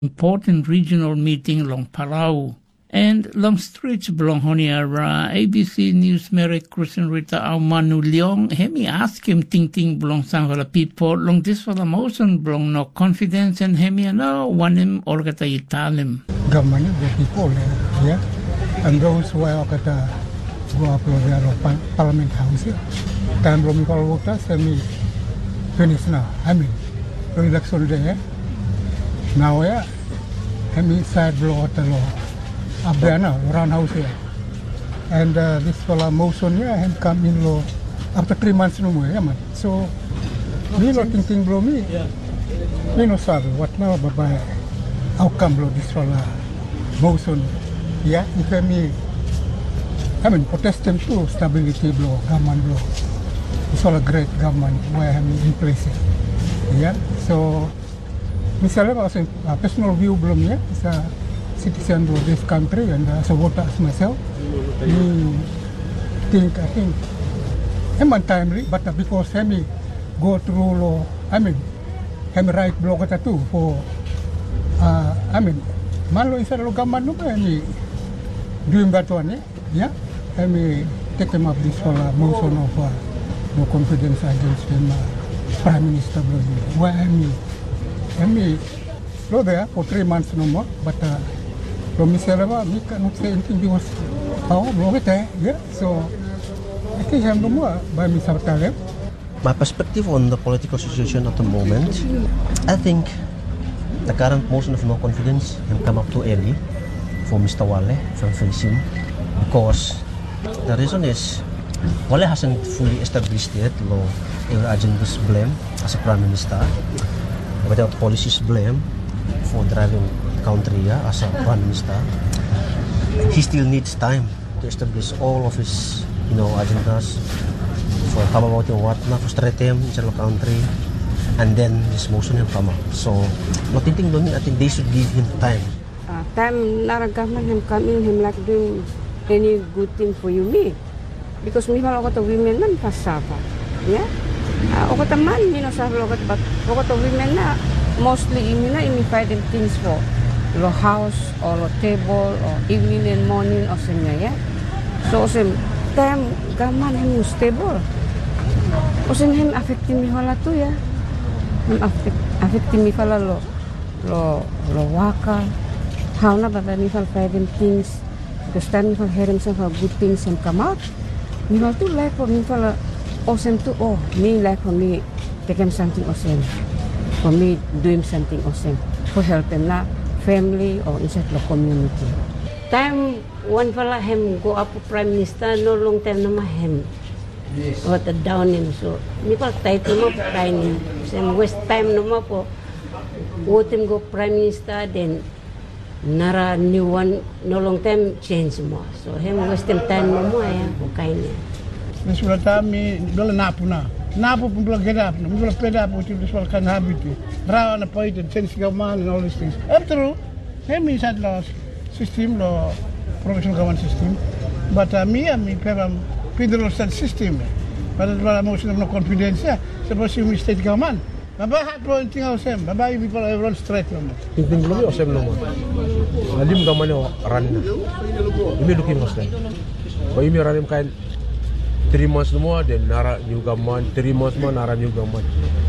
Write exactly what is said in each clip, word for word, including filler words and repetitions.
important regional meeting long Palau. And long stretch belong Honiara, A B C News Mary Christian Rita Aumanu Leong, Hemi ask him ting ting belong Sanghala people, long this for the motion belong no confidence and Hemi no one him or gata italim. Government the people yeah, and those who are gata go up to their parliament house. Time belum kalau vote semi finish now. I mean, the election day now yeah, Hemi side blow at the law. Up there now, around house here. And uh, this fella motion here, him come in law after three months no more, yeah man. So, me not thinking bro me. Me no sabi what now, but by outcome bro this fella motion. Yeah, if me, I mean protest them too, stability bro, government bro. It's all a great government where I'm in place. Yeah, so, misalnya also uh, personal view belum ya, bisa citizen of this country and as a voter as myself, I think, I think, I'm untimely, but because I go through law, I mean, I'm right blog at too for, uh, I mean, man lo isa lo gaman no I mean, doing that one, yeah, I mean, take him up this for a motion of uh, no confidence against him, uh, Prime Minister Brazil. Why I mean, I mean, go there for three months no more, but uh, from Mister we cannot say anything because how long it is, yeah. So I think I'm no more by Mister Taleb. My perspective on the political situation at the moment, I think the current motion of no confidence can come up too early for Mister Wale from facing because the reason is Wale hasn't fully established yet law agenda's blame as a Prime Minister without policies blame for driving country yeah, as a Prime Minister. He still needs time to establish all of his you know agendas for come about yung what na frustrate him inside the country and then this motion will come up. So not thinking doon, I think they should give him time. Uh, time nara government him come in him like doing any good thing for you me because me malo ko to women man pasapa yeah uh, o ko ta man you know sa lo ko but o ko to women na mostly imi na imi fighting things for lo house or lo table or evening and morning or something yeah so sim time gaman him stable o sim him affecting me wala tu ya him affect affecting me wala lo lo lo waka how na ba me fal fighting things because time me fal hear himself good things and come out me fal tu like for me fal o sim tu oh me like for me take him something o sim for me doing something o sim for help him na family or inside the community. Time one fella him go up Prime Minister no long time nama him. Yes. What the down him so. Ni pa tight nama Prime. Same waste time nama po. What him go Prime Minister then nara new one no long time change mo. So him waste him time nama ya bukan ya. Misalnya kami dulu napu na. Napu pun belum get up. Misalnya peda pun tidak soal kan habit. Raw na point and change government and all these things. After all, him is at the system, the professional government system. But uh, me, I mean, I'm federal state system. But it's a motion of no confidence. Yeah, suppose you state government. Baba had pointing out same. Baba you people everyone straight on. Thinking dulu o same nomor. Alim government o run. Imi looking hostel. But imi run kain three months nomor then nara new government. Three months more nara new government.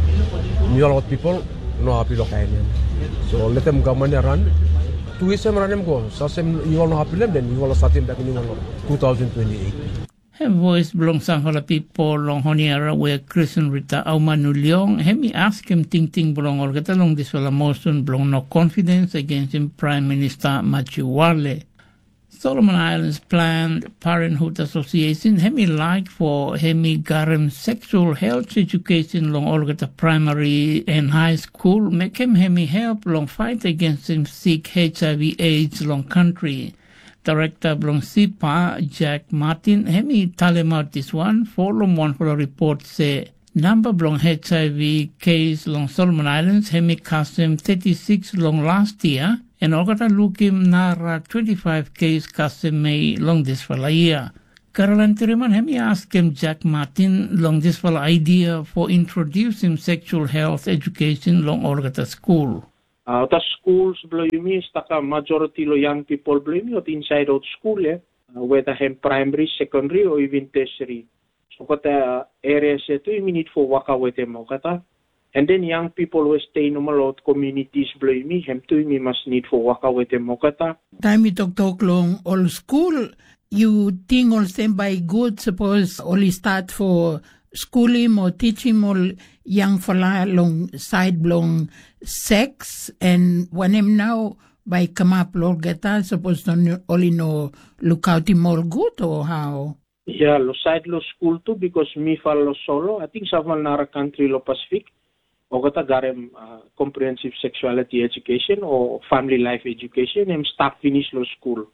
New lot of people. No happy lo kain yan. So let them government run. Two years them run them go. So some you all no happy them then you all start him back in two thousand twenty-eight. Her voice belongs to the people long Honiara where Christian Rita Aumanu Leong. Hemi ask him ting ting belong or get along this well motion belong no confidence against him Prime Minister Matthew Wale. Solomon Islands Planned Parenthood Association Hemi like for Hemi Garam sexual health education long Olgata primary and high school make him Hemi help long fight against him sick H I V AIDS long country. Director belong S I P A Jack Martin Hemi talem this one follow one for the report say number belong H I V case long Solomon Islands Hemi custom thirty-six long last year. And Ogata Lukim Nara twenty-five case custom May long this for a year. Caroline Tiriman Hemi asked him Jack Martin long this for idea for introducing sexual health education long Ogata school. Uh, the schools below me, staka majority lo young people below me, or inside out school, eh, uh, whether hem primary, secondary, or even tertiary. So kata areas ito, you need for waka with them, kata. And then young people will stay normal out communities below me, hem to me must need for waka with them, kata. Time you talk talk long all school, you think all same by good, suppose only start for school him or teach him all young fella long side long sex, and when him now by come up lor get that supposed to only know look out him all good or how? Yeah, lo side lo school too, because me follow solo. I think sa nara country lo Pacific, o kata garem uh, comprehensive sexuality education or family life education, em start finish lo school.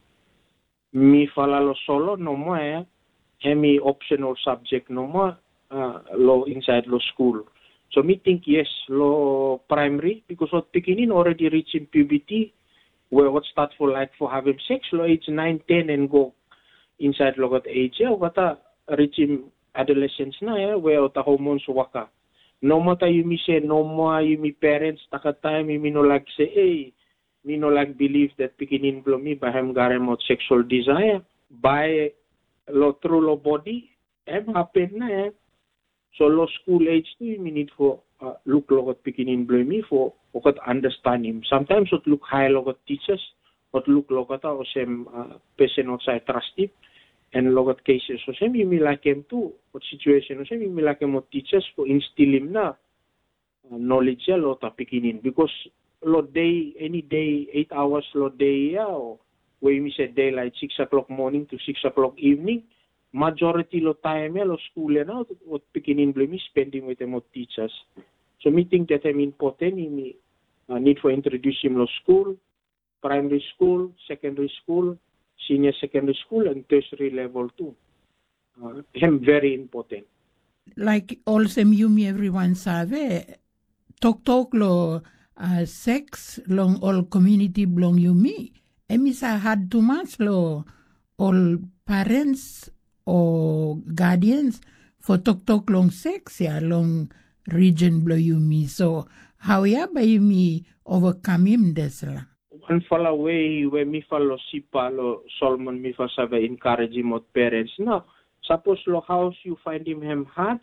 Me follow lo solo no more, eh? Hemi optional subject no more. Uh, lo inside lo school. So me think yes, lo primary, because what beginning already reaching puberty, where what start for like for having sex, lo age nine, ten and go inside lo got age, yeah, what a reaching adolescence na, yeah, where the hormones waka. No matter you me say, no more you me parents, taka time you me no like say, hey, me no like believe that beginning blow me by him garem out sexual desire, by lo through lo body, em happen na, yeah. So low school age too, you need for uh, look look at beginning blame me for for understand him. Sometimes it look high look at teachers, but look look at or same uh, person outside trust him, and look at cases. So same you me like him too. What situation? So same you me like him with teachers for instill him na uh, knowledge ya lot at beginning, because lot day any day eight hours lot day ya, or where you say daylight six o'clock morning to six o'clock evening. Majority lo time ya lo school ya now what beginning blame me spending with them with teachers. So me think that I'm important. Me uh, need for introduce him lo school, primary school, secondary school, senior secondary school, and tertiary level too. Uh, him very important. Like also you me everyone sabe talk talk lo uh, sex long all community belong you me. Emi sa had too much lo all parents or guardians for talk talk long sex ya long region blow you me. So how ya by me overcome him desla? One follow way where me follow sipa lo Solomon me for save encourage him with parents. No, suppose lo house you find him him hard,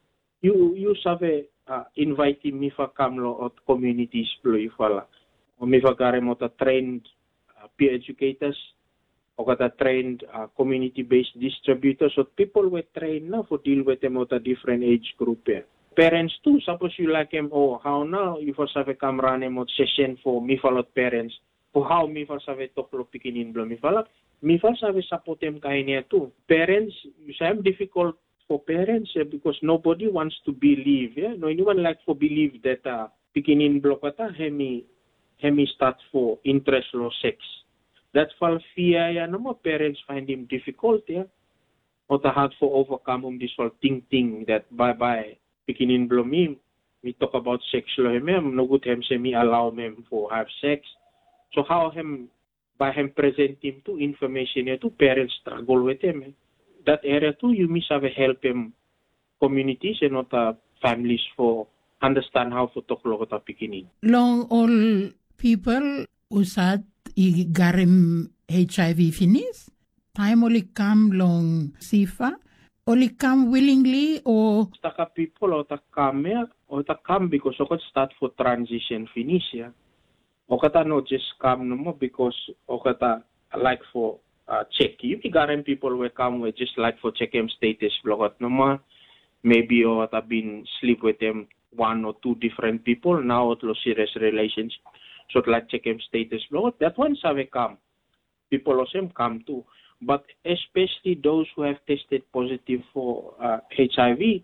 you you save uh, invite him me for come lo at communities blow you follow. Or me for carry mo trained uh, peer educators. O kata trained uh, community-based distributors, so people were trained now for deal with them at a different age group. Yeah. Parents too, suppose you like them, oh, how now you first have a camera name session for me follow parents, for how me first have a talk lo pikinin blo me follow, me first have a support them kaya too. Parents, it's difficult for parents yeah, because nobody wants to believe, yeah, no anyone like for believe that uh, pikinin blo kata hemi hemi start for interest lo sex. That's why fear, yeah, no more parents find him difficult, yeah. Or the hard for overcome him this whole thing thing that bye bye beginning blow me. We talk about sexual him, no good him say me allow him for have sex. So how him by him present him to information yeah, to parents struggle with him. Eh. That area too you miss have a help him communities and not uh, families for understand how to talk about the beginning. Long all people usad I garim H I V finish? Time only come long sifa? Only come willingly or? Taka people or ta come yeah, or ta come because o could start for transition finish yeah. O kata no just come no more because o kata like for uh, check. You garim people will come with just like for check him status blogot no more. Maybe or ta been sleep with them one or two different people now it lo serious relationship. So like check him status blood, that ones have come. People of them come too. But especially those who have tested positive for uh, H I V,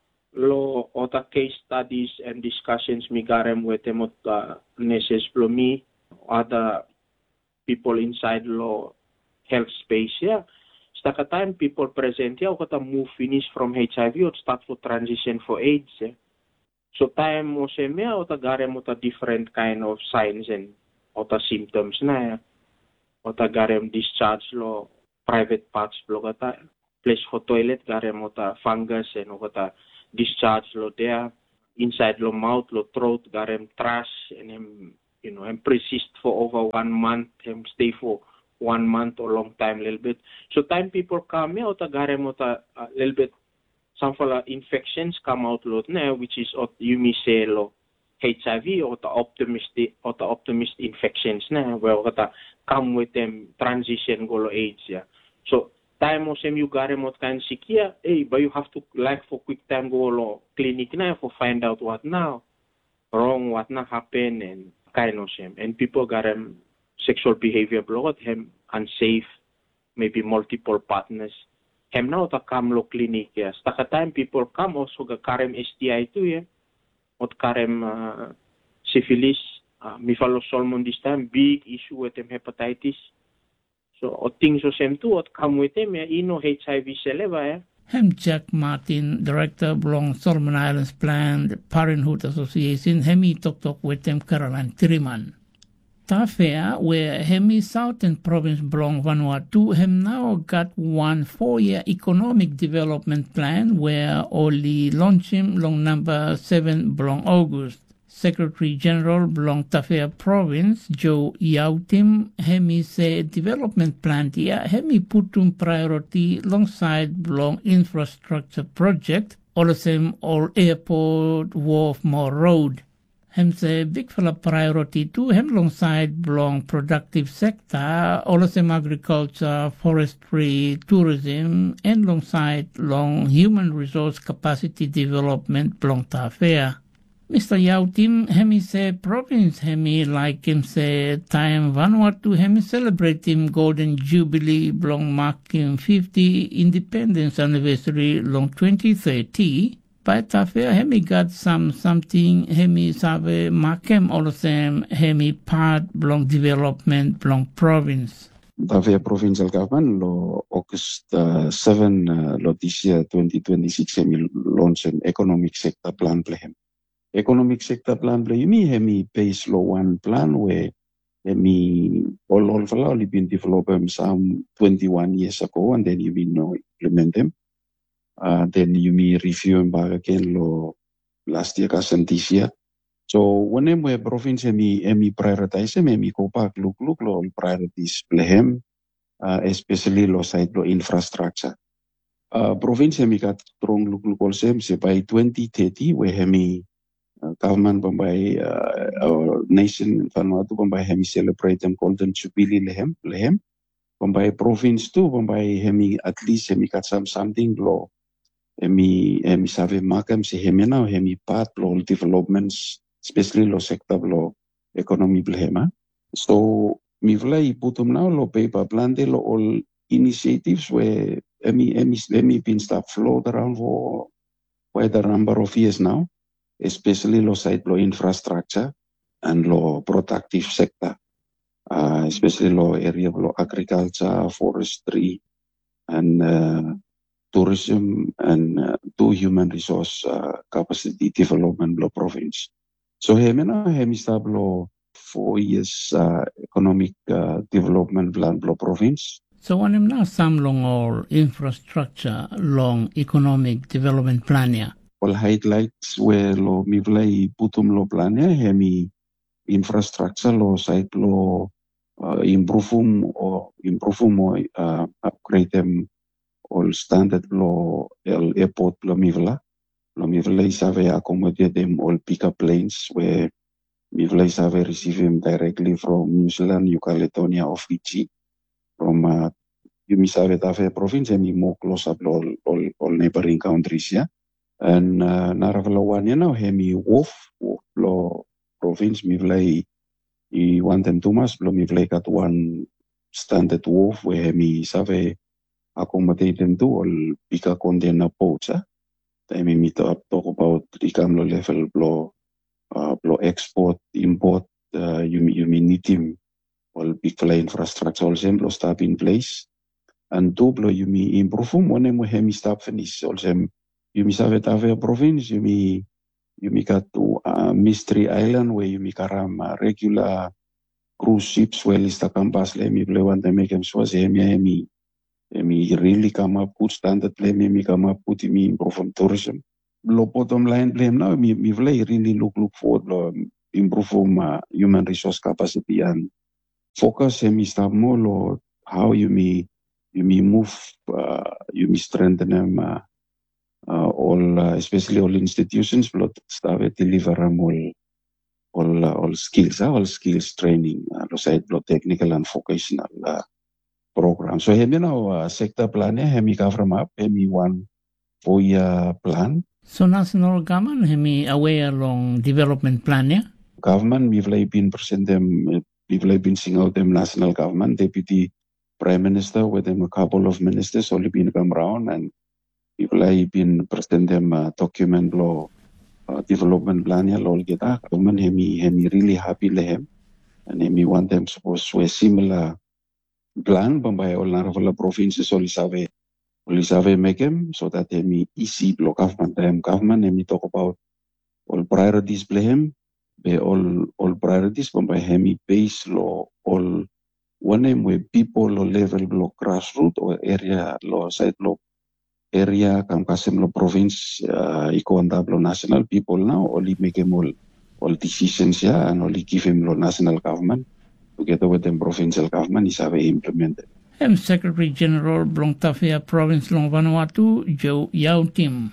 lo other case studies and discussions me garem with them uh, nurses blow me, other people inside lo health space yeah. Staka time people present yeah, kata move finish from H I V or start for transition for AIDS yeah. So time mo siya o ta gare mo ta different kind of signs and o ta symptoms na o ta gare mo discharge lo private parts lo kata place for toilet gare mo ta fungus and o ta discharge lo there inside lo mouth lo throat gare mo trash and him you know, and persist for over one month, and stay for one month or long time, little bit. So time people come here, ota garem ota a little bit, some of the infections come out lot now, which is ot you may say lo H I V or the optimistic or the optimist infections now, where ota come with them transition go lo AIDS, yeah. So time o sem you garem ot kan sikia, hey, but you have to like for quick time go lo clinic now for find out what now wrong, what not happen, and kind of same. And people got um, sexual behavior blocked, him unsafe, maybe multiple partners. Him now to come lo clinic, yeah. Staka time people come also ga karem S T I too, yeah. Ot karem uh, syphilis, uh, mi follow Solomon this time, big issue with them hepatitis. So ot things so same too, ot come with them, yeah. You know H I V seleva, yeah. Hem Jack Martin, Director belong Solomon Islands Planned Parenthood Association, Hemi talk talk with them Caroline Triman. Tafea, where Hemi Southern Province belong Vanuatu, hem now got one four-year economic development plan where only launching long number seven belong August. Secretary General belong Tafea Province, Joe Yautim, Hemi say development plan here, Hemi putum priority alongside belong infrastructure project, all the same all airport, wharf, more road. Hem say big fella priority too, hem alongside belong productive sector, all the same agriculture, forestry, tourism, and alongside long human resource capacity development belong Tafea. Mister Yautim, hemi say province hemi like him say time Vanuatu hemi celebrate him Golden Jubilee belong marking fifty independence anniversary long twenty thirty. But Tafea hemi got some something hemi save markem all the same hemi part belong development belong province. Tafea provincial government lo August uh, seven uh, lo this year twenty twenty-six hemi launch an economic sector plan plehem. Economic sector plan play me hemi base law one plan where hemi all all fala only been developed um, some twenty-one years ago, and then you mean no implement them. Uh, then you may review them back again lo last year and this year. So when we province hemi hemi prioritize hemi hemi go back look look lo priorities plehem, uh, especially lo side lo infrastructure. Uh, province hemi got strong look look also say by twenty thirty where hemi Uh, government Bombay, uh, our nation Vanuatu Bombay hemi celebrate them Golden Jubilee lehem lehem. Bombay province too Bombay hemi at least hemi got some something law. Hemi hemi save makam si hemi now hemi part law developments, especially law sector law economy blehema. So mi vlei putum now law paper plan de law all initiatives where hemi hemi hemi been start float around for quite a number of years now. Especially lo side lo infrastructure and lo productive sector, uh, especially lo area lo agriculture, forestry, and uh, tourism and uh, to human resource uh, capacity development lo province. So hemi na hemi stab lo four years uh, economic uh, development plan lo province. So when him now some long all infrastructure long economic development plan here. All highlights where lo mi vlei putum lo plania hemi infrastructure lo site lo uh, improve or improve mo uh, upgrade them all standard lo el airport lo mi vla lo mi vlei save accommodate them all pickup planes where mi vlei save receive them directly from New Zealand, New Caledonia or Fiji from uh, you mi save Tafea province hemi more close up all all, all neighboring countries yeah. And uh, naravalawannya now hemi wolf wolf lo province mi vlei I want them too much lo mi vlei kat one standard wolf where hemi save accommodate them to all bigger container boats ah. Then mi talk talk about ikam lo level lo uh, lo export import uh, you you need him all big fly infrastructure all same lo start in place and two lo you mi improve one mo hemi start finish all same. You may have Tafea province, you may you may got to uh, Mystery Island where you may karam uh, regular cruise ships where lista campus le me play one time make them so say me me me really come up good standard play me me come up put me improve from tourism. Lo bottom line play now me me play really look look forward lo improve um, uh, human resource capacity and focus hemi staff more lo how you may you may move uh, you may strengthen them uh, uh, all uh, especially all institutions lo staff deliver them all all uh, all skills uh, all skills training uh, lo side lo technical and vocational uh, program. So hemi now uh, sector plan ya hemi cover map hemi one four year plan. So national government hemi aware long development plan ya. Government we've like been present them we've like been sing out them national government deputy prime minister with them a couple of ministers only been come around and we've like been present them uh, document law uh, development plan ya law kita government hemi hemi really happy lehem and hemi want them supposed to a similar plan by all narvala provinces only save only save make them so that hemi easy block government them government hemi talk about all priorities blame be all all priorities by hemi base law all one name where people lo level lo grassroots or area lo side lo area kam kasem lo province uh, iko lo national people now only make them all all decisions yeah and only give him lo national government together with them provincial government is have implemented. I'm Secretary General Blong Tafea Province Long Vanuatu Joe Yao Tim.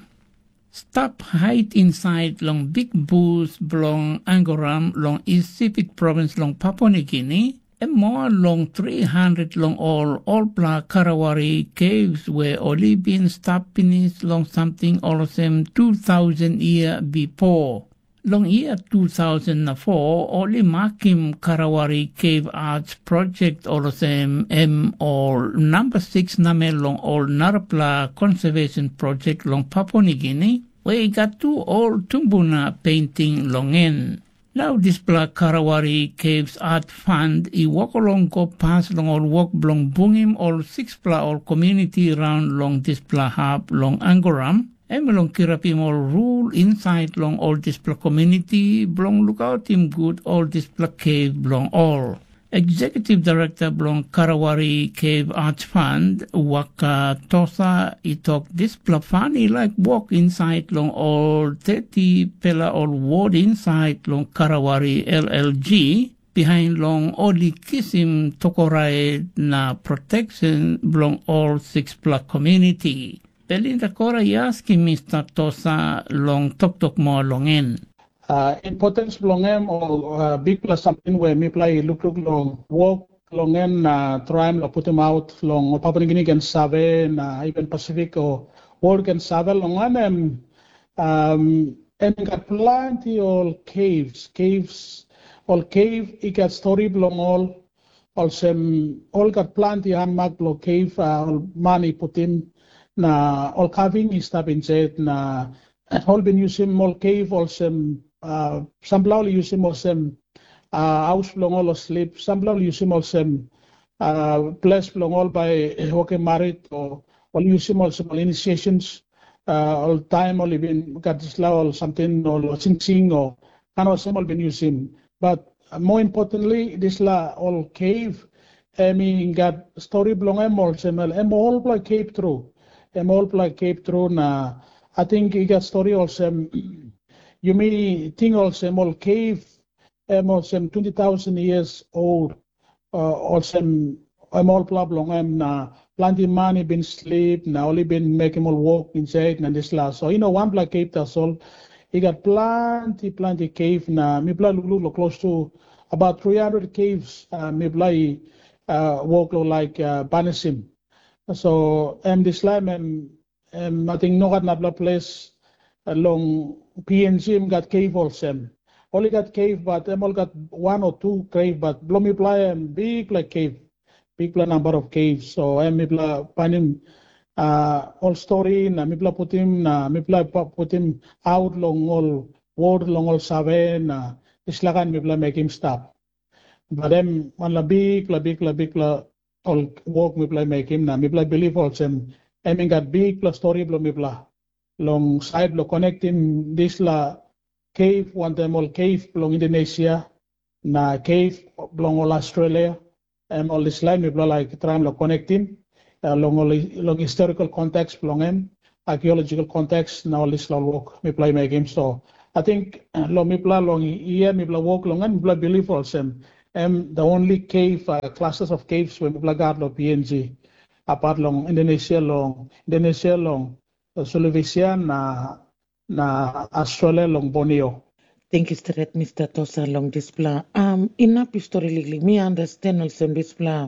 Stop height inside long big booth long Angoram long East Pacific Province long Papua New Guinea and more long three hundred long all all black Karawari caves where only been stopped beneath long something all of them two thousand year before. Long year two thousand four, only Makim Karawari Cave Arts Project all of them M all number six name long all Narapla Conservation Project long Papua New Guinea, where got two old Tumbuna painting long end. Now this black Karawari Caves Art Fund, I walk along go past long all walk long bungim all six pla all community around long this pla hub long Angoram. Emelong kirapim all rule inside long all this pla community, blong lookout him good all this pla cave blong all. Executive Director blong Karawari Cave Arts Fund, Waka Tosa, he talk this pla funny like walk inside long all thirty pela all ward inside long Karawari L L G, behind long only kisim tokorai na protection blong all six pla community. Belinda Kora yaski Mister Tosa long tok tok mo longen. Uh, importance longem or uh, big plus something where me play look look long walk longen uh, try to put them out long Papua New Guinea and Save na even Pacific or world and Save longan um and got plenty all caves caves all cave it got story long all also all got plenty handmark lo cave uh, all money put in na all carving is stop inside na all been using all cave also uh, some blau using also uh, house long all sleep some blau using also uh, place long all by walking married or all using also all initiations uh, all time all even got this law or something or sing sing or and also all been using but uh, more importantly this la all cave I mean got story belong em also em all like cave through em all like Cape through na I think you got story also you may think also all cave em also twenty thousand years old uh, also em all problem em na plenty money been sleep na only been making all walk inside and this last so you know one black cave that's all you got plenty plenty cave na me play look, look close to about three hundred caves uh, me play uh, walk like uh, Banisim. So, um, this time, um, um, I think no got another place along P N G got cave also. Only got cave, but um, all got one or two cave, but Blomi play um, big like cave, big number of caves. So, um, me play find him uh, all story, na me play put him, na me play put him out long all ward long all seven, na islakan me play make him stop. But them one la big, la big, la big, la all work me play make him na me play believe also I mean got big plus story blo me play long side lo connect him this la cave one time all cave long Indonesia na cave long all Australia and all this line me play like try lo connect him uh, long all long historical context long him archaeological context na all this la work me play make him so I think uh, lo mipla long year mipla walk long and mipla believe also um, the only cave uh, clusters of caves where mipla guard lo P N G apart long Indonesia long Indonesia long uh, Sulawesi na na Australia long Borneo. Thank you, Stret, Mister Tosa long display. Um, enough historically, me understand also display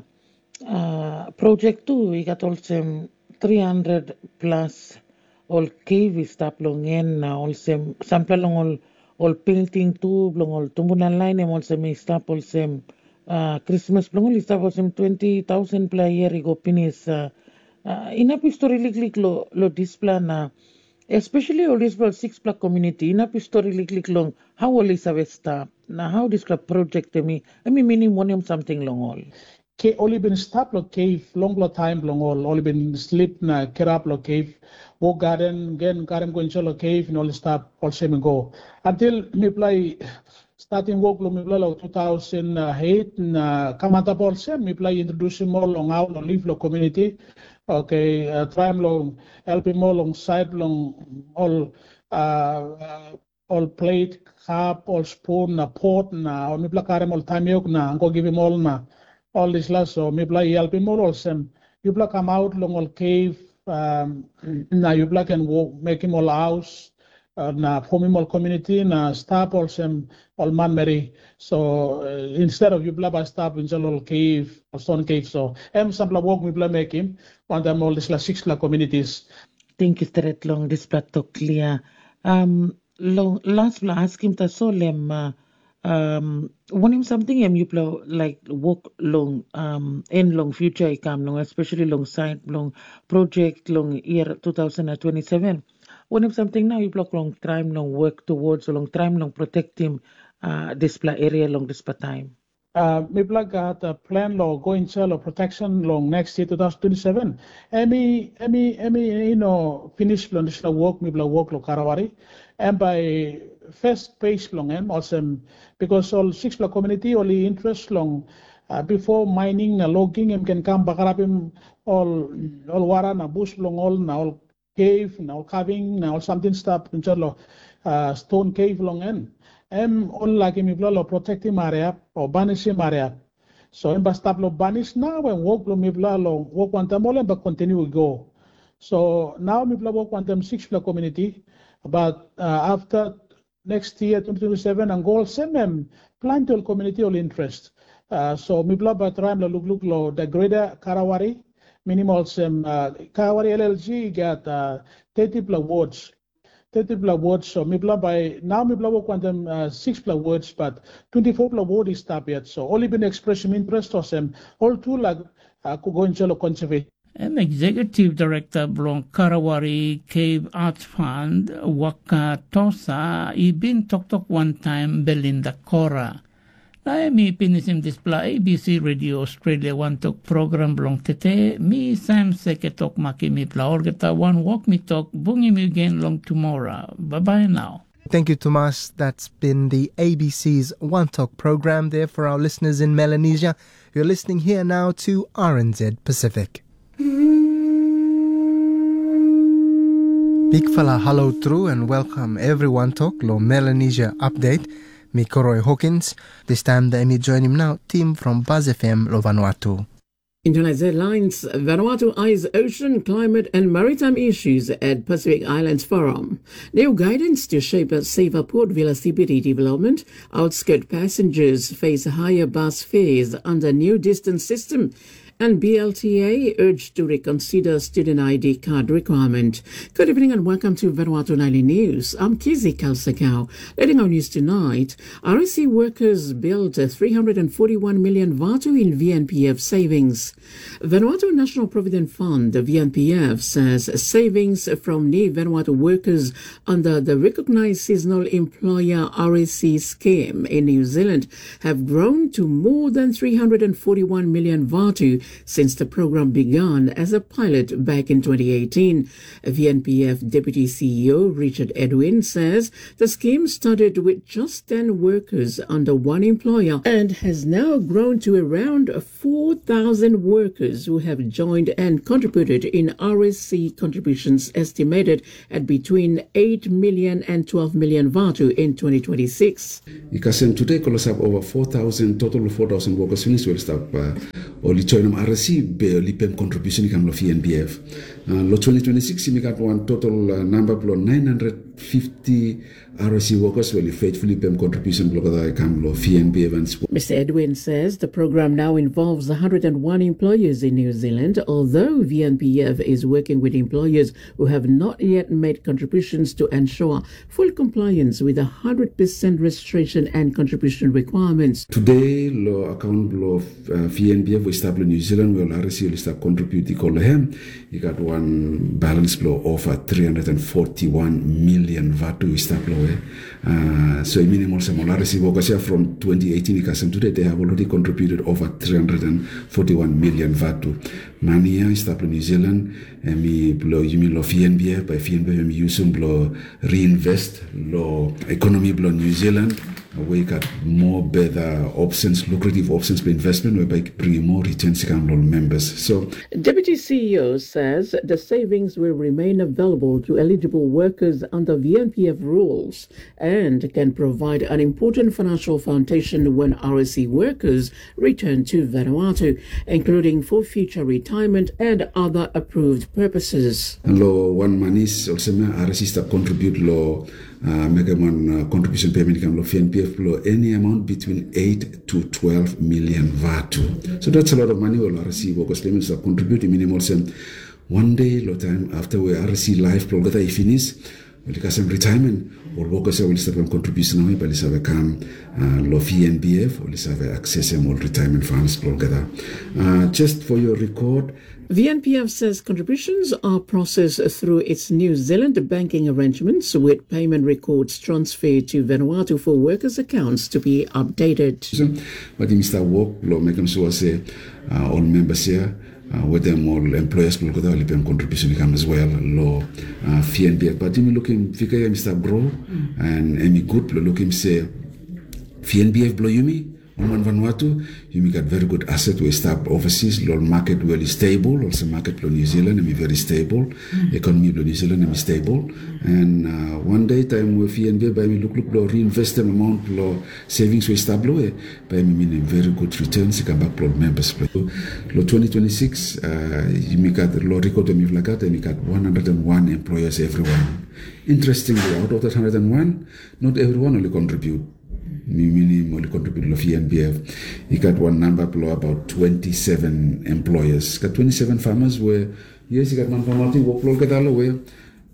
uh, project too. We got also three hundred plus all cave stop long and also sample long all all painting too long all tumbunan line and also may stop also uh, Christmas long all stop also twenty thousand per year ago finish uh, uh, enough historically lo lo display na. Especially all this six black community, in a story like long, how all is a stop? Now, how this project me? I mean, meaning one something long all. Ke only been stop lo cave long lo time long all, only been sleep na kerap lo cave, walk garden, again garden go into lo cave, and all stop all same go. Until me play starting work lo me play lo two thousand eight na kamata all same, me play introducing more long out lo live lo community. Okay, uh, try long help him long side long all uh, uh, all plate, cup, all spoon, na pot, na or me play all time yok na go give him all na all this last so me play help him all also. You play come out long all cave um, na you play can walk make him all house uh, na form him all community na stop also all man Mary. So uh, instead of you play by stop in all cave or stone cave so em sample walk me play make him. On them all this la six la communities. Thank you, Stret long this plato clear. Um, long last la ask him to so lem uh, um want him something em you play like walk long um in long future I come long especially long side long project long year two thousand twenty-seven. Want him something now you block long time long work towards long time long protect him uh this pla area long this time. Uh, Mibla got a plan law going sell protection long next year twenty twenty-seven. Emi, emi, emi, you know, finish long this work, Mibla work lo Karawari. And by first page long, em also because all six block community only interest long uh, before mining, uh, logging, em can come back up him all, all wara na bush long all, na all cave, na all carving, na all something stuff, in uh, stone cave long end. Em on like him lo protect him area or banish him area. So em stop lo banish now and walk lo mibla lo walk one time all but continue to go. So now mibla walk one time six block community, but uh, after next year twenty twenty-seven and goal same em plan to community all interest. Uh, so mibla but time lo look look lo the greater Karawari minimal sem uh, Karawari L L G got uh, thirty plus wards. thirty plus words, so mibla by now mibla work on them uh, six plus words, but twenty-four plus word is stop yet. So only been expression interest or some all two like uh, go into conservation. I'm Executive Director Blong Karawari Cave Arts Fund, Waka Tosa, I been talk talk one time Belinda Cora. Na mi pinisim display A B C Radio Australia one talk program blong tete mi sam seke talk maki mi plaorgeta one walk me talk bungi mi again long tomorrow. Bye bye now. Thank you, Tomas. That's been the A B C's One Talk program there for our listeners in Melanesia. You're listening here now to R N Z Pacific. Big fella hello through and welcome everyone talk lo Melanesia update. Me Koroy Hawkins. This time the me join him now, team from Buzz F M lo Vanuatu. In tonight's headlines, Vanuatu eyes ocean, climate and maritime issues at Pacific Islands Forum. New guidance to shape a safer Port Vila C B D development. Outskirt passengers face higher bus fares under new distance system. And B L T A urged to reconsider student I D card requirement. Good evening and welcome to Vanuatu Nightly News. I'm Kizzy Kalsakau. Leading our news tonight, R S C workers built three hundred forty-one million Vatu in V N P F savings. Vanuatu National Provident Fund, V N P F, says savings from new Vanuatu workers under the Recognised Seasonal Employer R S C scheme in New Zealand have grown to more than three hundred forty-one million Vatu since the program began as a pilot back in twenty eighteen. V N P F Deputy C E O Richard Edwin says the scheme started with just ten workers under one employer and has now grown to around four thousand workers who have joined and contributed in R S C contributions estimated at between eight million and twelve million VATU in twenty twenty-six. Ikasen today kolos up over four thousand, total of four thousand workers finish will stop only join R S C be lipem contribution ikam lo V N B F. Lo twenty twenty-six we got one total uh, number below nine hundred fifty R S C workers will faithfully pay contribution below the ikam lo V N B F. Mister Edwin says the program now involves one hundred one employers in New Zealand, although V N B F is working with employers who have not yet made contributions to ensure full compliance with the one hundred percent registration and contribution requirements. Today, lo account below uh, V N B F we established New Zealand will R S C will start contributing all him. You got one balance below over three hundred forty-one million VATU established. Uh, so minimal some R S C workers here from twenty eighteen and today they have already contributed over three hundred forty-one million VATU. Mania established New Zealand and me below you mean lo V N B F by V N B F me use below reinvest lo economy below New Zealand. We got more better options, lucrative options for investment, whereby bringing more returns to members. So, Deputy C E O says the savings will remain available to eligible workers under V N B F rules and can provide an important financial foundation when R S C workers return to Vanuatu, including for future retirement and other approved purposes. Lo one money also R S C start contribute lo uh, make one uh, contribution payment can lo V N B F lo any amount between eight to twelve million VATU. So that's a lot of money. Well, R S C workers limits are contributing minimal some one day lo time after we R S C life pro gata finish. Well, because some retirement or workers will start from contribution now, but let's have a come lo V N B F or let's have access to more retirement funds pro gata. Uh, just for your record. V N B F says contributions are processed through its New Zealand banking arrangements with payment records transferred to Vanuatu for workers' accounts to be updated. But in Mister Work, law making sure say uh, all members here, uh, with them all employers will go down and contribution come as well, law uh, V N B F. But in looking figure Mister Bro mm. and Amy Good looking say V N B F blow you me. On Vanuatu, you got very good asset we start overseas. Low market really stable. Also market for New Zealand and be very stable. Mm. Economy for New Zealand and be stable. Mm. And uh, one day time with V N B by me look look low reinvest them amount low savings we establish by me meaning very good returns. You can back low members. Low twenty twenty six, uh, you got low record of me like that and you got one hundred and one employers everyone. Interestingly, out of that one hundred and one, not everyone only contribute. Meaning only contribute to V N B F. You got one number below about twenty-seven employers. Got twenty-seven farmers where yes, you got one farmer work all got all where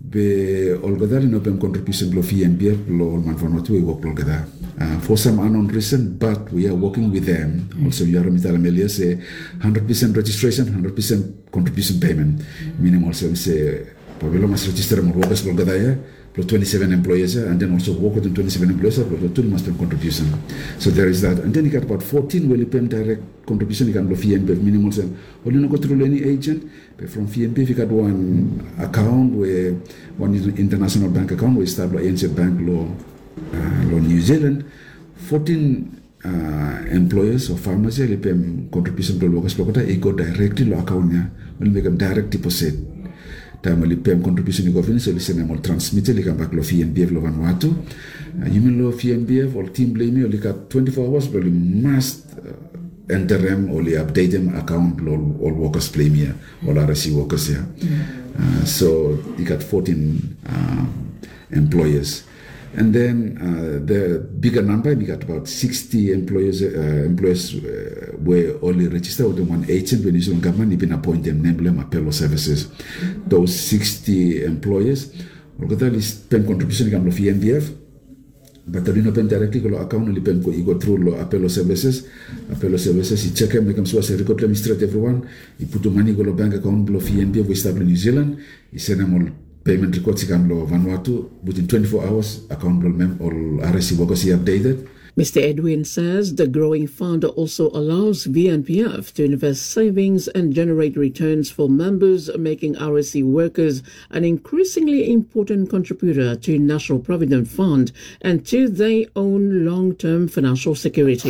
be all got all in open contribution below V N B F below all man farmer we work all got uh, for some unknown reason, but we are working with them. Mm. Also, you are Mister Amelia say one hundred percent registration, one hundred percent contribution payment. Mm. Meaning also we say probably must register more workers all got there. Plus twenty-seven employees, and then also work with twenty-seven employees, plus two must pay contribution. So there is that. And then you got about fourteen will pay direct contribution, you can do V N B F minimum. So only not go through any agent, but from V N B F you got one account where one international bank account we establish A N Z Bank law, uh, law New Zealand. fourteen uh, employers or farmers they pay contribution to workers, but they go directly to account here. Will make them direct deposit. Time only pay contribution you go finish, so listen I'm all transmitted, you come back lo V N B F lo Vanuatu. You mean lo V N B F or team blame me, only got twenty-four hours, but you must uh, enter them or update them account all, all workers blame here, all R S C workers here. Mm-hmm. uh, so you got fourteen uh, employers. And then uh, the bigger number, we got about sixty employers. Uh, employers uh, were only registered with one agent when the government even appoint them, namely Apello Services. Those sixty employers, we got at least pen contribution come to V N B F, but they don't pen directly to account. Only pen you go through Apello Services. Apello Services, you check them, make them so as a record administrate everyone. You put the money go to bank account below V N B F, we establish New Zealand. You send them all. Payment records come to Vanuatu within twenty-four hours. Account will all R S C workers updated. Mister Edwin says the growing fund also allows V N B F to invest savings and generate returns for members, making R S C workers an increasingly important contributor to National Provident Fund and to their own long-term financial security.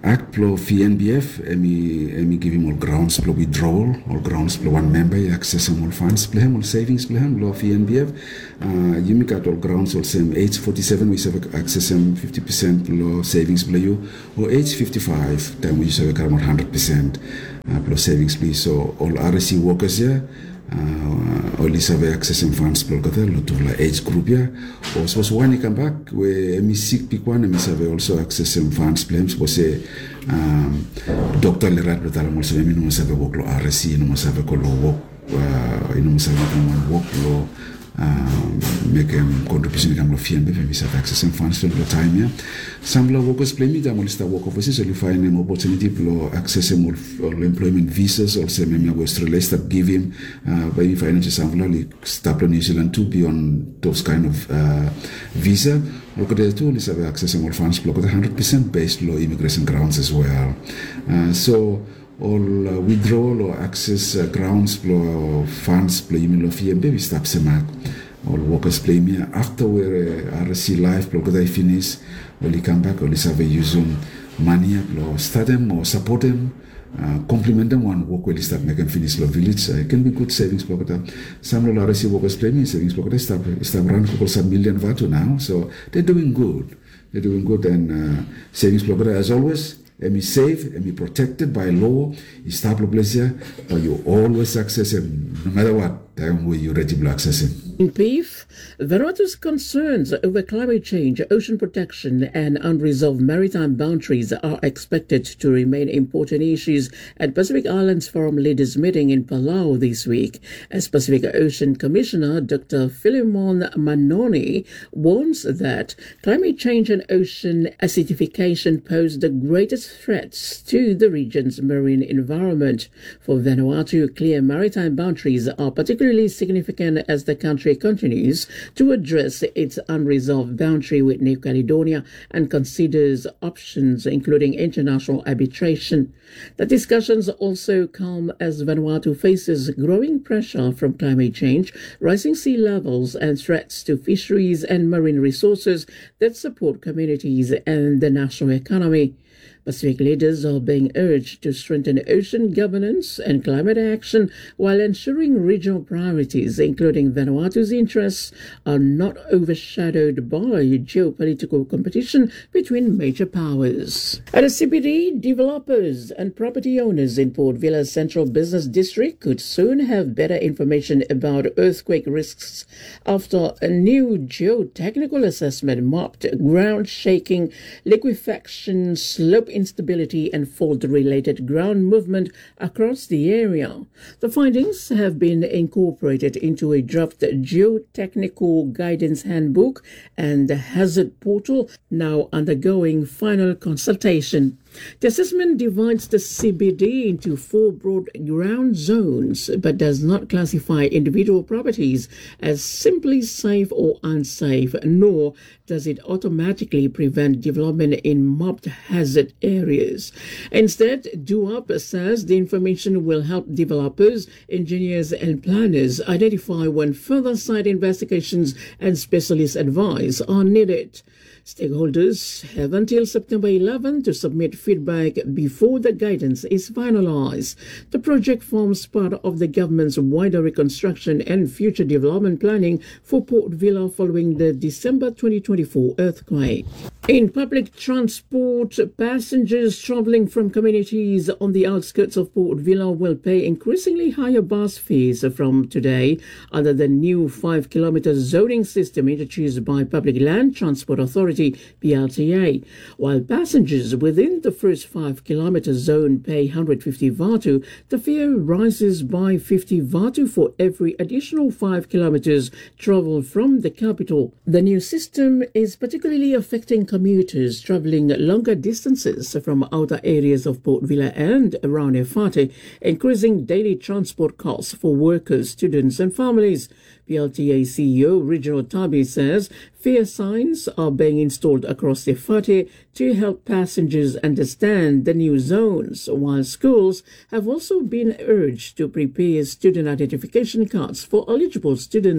act plo F N B F, emi emi give him all grounds plo withdrawal, all grounds plo one member access him all funds plo him all savings plo him lo F N B F. Uh, you make out all grounds all same age forty-seven we have access him fifty percent plo savings plo you, or age fifty-five time we have one hundred percent uh, plo savings plo. So all R S C workers here. Uh, only have access in funds plo kata lo to la age group ya. Or suppose when you come back we emi sick pick one emi have also access in funds plo suppose um doctor lerat betal also emi no have work lo R S C no have ko lo work uh no have work lo um, make um, contribution kam lo F N B F emi have access in funds plo time ya. Some lo workers play me da molista work offices so you find an opportunity to access him all employment visas also maybe Australia start give him uh, by financial sample like start in New Zealand to be on those kind of uh, visa. Look at that too, is have access him all funds look at one hundred percent based law immigration grounds as well. Uh, so all uh, withdrawal or access uh, grounds for funds play in F N B we stop semak. All workers play me after we uh, R S C life block that I finish only come back only have a use money or start them or support them uh, compliment them one work will start making finish the village uh, it can be good savings block that some of the R S C workers play me savings block they start start run couple some million vatu now so they're doing good they're doing good and uh, savings block as always emi safe, emi protected by law, established pleasure, but you always access him, no matter what time where you're ready to access him. In P I F, Vanuatu's concerns over climate change, ocean protection, and unresolved maritime boundaries are expected to remain important issues at Pacific Islands Forum Leaders Meeting in Palau this week. As Pacific Ocean Commissioner Doctor Philemon Manoni warns that climate change and ocean acidification pose the greatest threats to the region's marine environment. For Vanuatu, clear maritime boundaries are particularly significant as the country continues to address its unresolved boundary with New Caledonia and considers options including international arbitration. The discussions also come as Vanuatu faces growing pressure from climate change, rising sea levels and threats to fisheries and marine resources that support communities and the national economy. Pacific leaders are being urged to strengthen ocean governance and climate action while ensuring regional priorities, including Vanuatu's interests, are not overshadowed by geopolitical competition between major powers. At a C B D, developers and property owners in Port Vila's Central Business District could soon have better information about earthquake risks after a new geotechnical assessment mapped ground shaking, liquefaction, slope instability and fault-related ground movement across the area. The findings have been incorporated into a draft geotechnical guidance handbook and the hazard portal, now undergoing final consultation. The assessment divides the C B D into four broad ground zones but does not classify individual properties as simply safe or unsafe, nor does it automatically prevent development in mapped hazard areas. Instead, D U A P says the information will help developers, engineers and planners identify when further site investigations and specialist advice are needed. Stakeholders have until September eleventh to submit feedback before the guidance is finalized. The project forms part of the government's wider reconstruction and future development planning for Port Vila following the December twenty twenty-four earthquake. In public transport, passengers traveling from communities on the outskirts of Port Vila will pay increasingly higher bus fares from today under the new five kilometre zoning system introduced by Public Land Transport Authority P L T A, while passengers within the first five kilometre zone pay one hundred fifty vatu, the fare rises by fifty vatu for every additional five kilometres travelled from the capital. The new system is particularly affecting commuters travelling longer distances from outer areas of Port Vila and around Efate, increasing daily transport costs for workers, students and families. P L T A C E O Reginald Tabi says fare signs are being installed across Efate to help passengers understand the new zones, while schools have also been urged to prepare student identification cards for eligible students.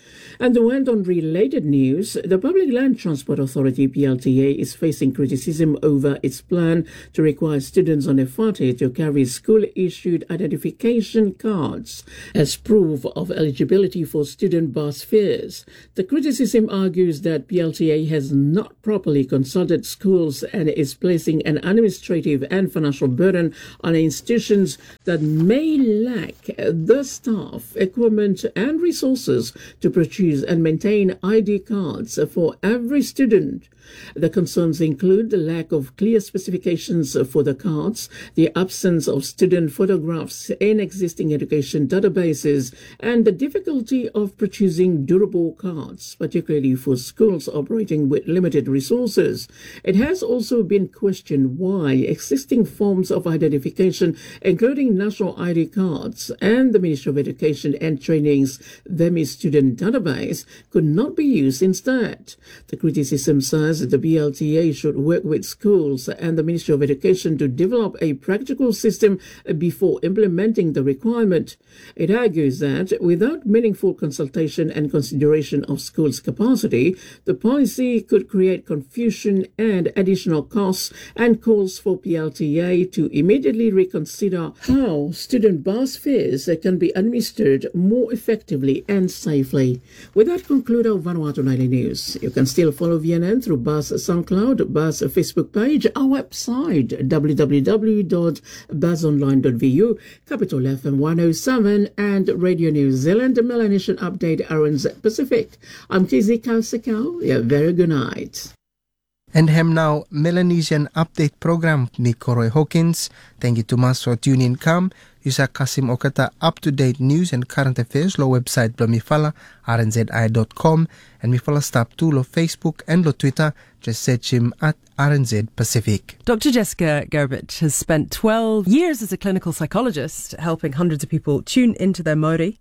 And to end on related news, the Public Land Transport Authority, P L T A, is facing criticism over its plan to require students on a whare to carry school-issued identification cards as proof of eligibility for student bus fares. The criticism argues that P L T A has not properly consulted schools and is placing an administrative and financial burden on institutions that may lack the staff, equipment, and resources to produce and maintain I D cards for every student. The concerns include the lack of clear specifications for the cards, the absence of student photographs in existing education databases, and the difficulty of producing durable cards, particularly for schools operating with limited resources. It has also been questioned why existing forms of identification, including national I D cards and the Ministry of Education and Training's VEMI student database, could not be used instead. The criticism says the P L T A should work with schools and the Ministry of Education to develop a practical system before implementing the requirement. It argues that without meaningful consultation and consideration of schools' capacity, the policy could create confusion and additional costs, and calls for P L T A to immediately reconsider how student bus fares can be administered more effectively and safely. With that, conclude our Vanuatu Nightly News. You can still follow V N N through Buzz SoundCloud, Buzz Facebook page, our website w w w dot buzz online dot v u, Capital F M one oh seven, and Radio New Zealand Melanesian Update R N Z Pacific. I'm Kizzy Kausikau. Yeah, very good night. And hem now Melanesian Update Program ni Koroy Hawkins. Thank you to mas for tuning in kam. Yusa Kasim Okata up-to-date news and current affairs lo website blo mifala r n z i dot com and mifala stop to lo Facebook and lo Twitter. Just search him at R N Z Pacific. Doctor Jessica Gerbich has spent twelve years as a clinical psychologist helping hundreds of people tune into their Māori,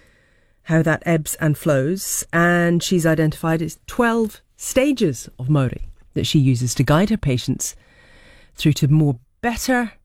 how that ebbs and flows, and she's identified as twelve stages of Māori that she uses to guide her patients through to more better,